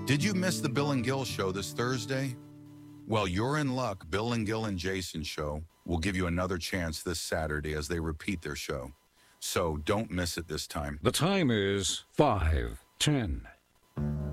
Did you miss the Bill and Gil show this Thursday? Well, you're in luck. Bill and Gil and Jason show will give you another chance this Saturday as they repeat their show. So don't miss it this time. The time is 5:10.